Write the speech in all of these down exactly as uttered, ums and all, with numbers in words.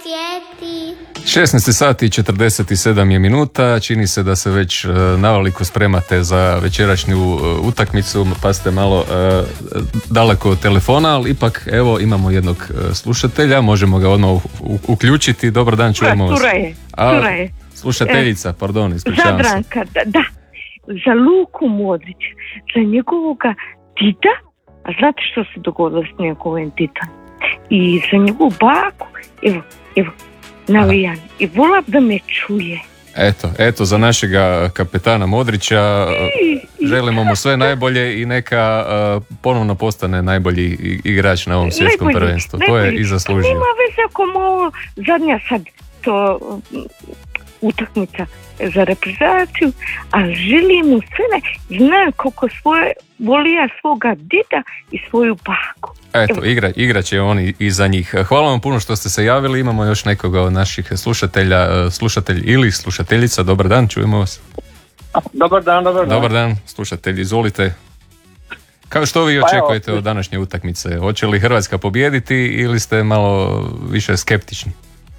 svijeti. šesnaest sati i četrdeset sedam je minuta, čini se da se već navaliko spremate za večerašnju utakmicu, pa ste malo uh, daleko od telefona, ali ipak evo imamo jednog slušatelja, možemo ga odmah u, u, uključiti. Dobar dan, čujemo vas. Ture, A, Ture. Slušateljica, pardon, ispričavam se. Zadranka, da, da, za Luku Modrić, za njegovoga tita, a znate što se dogodilo s njegovim titom? I za njegovu baku, evo, evo, navijam. I vola da me čuje. Eto, eto, za našega kapetana Modrića želimo mu sve najbolje i neka uh, ponovno postane najbolji igrač na ovom svjetskom najbolji, prvenstvu. Najbolji. To je i zaslužio. Nema veze ako malo zadnja sad to um, utakmica za reprezentaciju, ali želim mu sve ne, znam koliko svoje volija svoga dida i svoju baku. Eto, igra, igra će oni i za njih. Hvala vam puno što ste se javili. Imamo još nekoga od naših slušatelja, slušatelj ili slušateljica. Dobar dan, čujemo vas. Dobar dan, dobar dan. Dobar dan, slušatelj, izvolite. Kao što vi očekujete pa od današnje utakmice? Hoće li Hrvatska pobijediti ili ste malo više skeptični?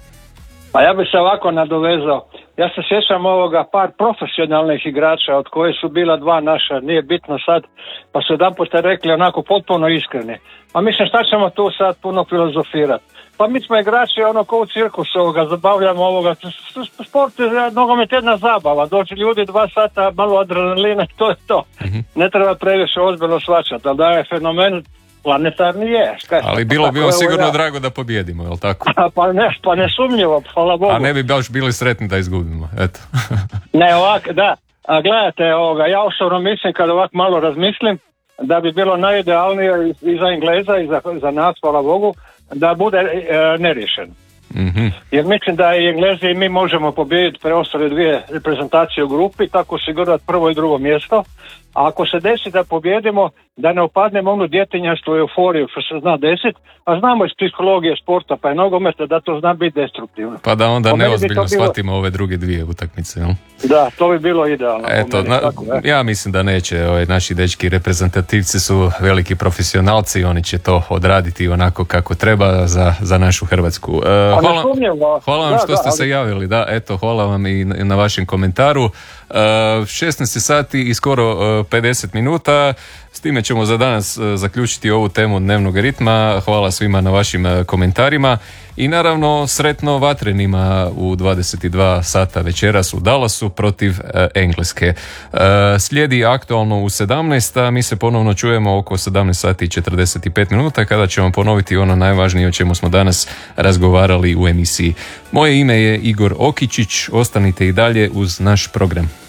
Pa ja bih se ovako nadovezao. Ja se sjećam ovoga par profesionalnih igrača od koje su bila dva naša, nije bitno sad, pa su jedan puta rekli onako potpuno iskreni. Pa mislim šta ćemo tu sad puno filozofirati? Pa mi smo igrači ono ko u cirkusu ovoga, zabavljamo ovoga, sport je nogomet jedna zabava, dođu ljudi dva sata, malo adrenalina, to je to. Mm-hmm. Ne treba previše ozbiljno shvaćati, ali da je fenomen planetarni je. Kaj, ali bilo bi vam sigurno ja. drago da pobijedimo, je li tako? Pa ne, pa ne sumnjivo, hvala Bogu. A ne bi baš bili sretni da izgubimo, eto. Ne, ovak, da. A gledajte, ovoga, ja osobno mislim, kad ovak malo razmislim, da bi bilo najidealnije i za Engleza i za, za nas, hvala Bogu, da bude e, neriješen. Mm-hmm. Jer mislim da i Englezi i mi možemo pobijediti preostale dvije reprezentacije u grupi, tako osigurati prvo i drugo mjesto. A ako se desi da pobjedimo, da ne upadnemo onu djetinjaštvu euforiju što se zna desiti, a znamo iz psihologije sporta pa i nogometa da to zna biti destruktivno. Pa da onda neozbiljno bilo... shvatimo ove druge dvije utakmice, jel? Da, to bi bilo idealno. Eto, na, tako, ja mislim da neće, ovaj, naši dečki reprezentativci su veliki profesionalci, oni će to odraditi onako kako treba za, za našu Hrvatsku. Uh, hvala, hvala vam da, što da, ste ali... se javili, da, eto, hvala vam i na, na vašem komentaru. Uh, šesnaest sati i skoro uh, pedeset minuta. S time ćemo za danas uh, zaključiti ovu temu dnevnog ritma. Hvala svima na vašim uh, komentarima i naravno sretno Vatrenima u dvadeset dva sata večeras u Dallasu protiv uh, Engleske. Uh, slijedi aktualno u sedamnaest, a mi se ponovno čujemo oko sedamnaest sati i četrdeset pet minuta kada ćemo ponoviti ono najvažnije o čemu smo danas razgovarali u emisiji. Moje ime je Igor Okičić, ostanite i dalje uz naš program.